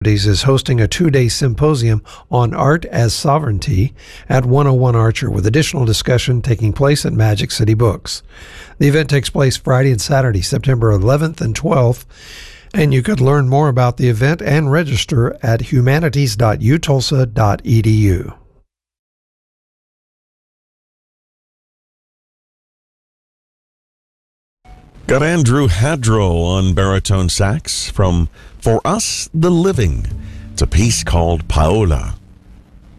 is hosting a 2-day symposium on art as sovereignty at 101 Archer, with additional discussion taking place at Magic City Books. The event takes place Friday and Saturday, September 11th and 12th, and you could learn more about the event and register at humanities.utulsa.edu. Got Andrew Hadrow on baritone sax from For Us the Living. It's a piece called Paola.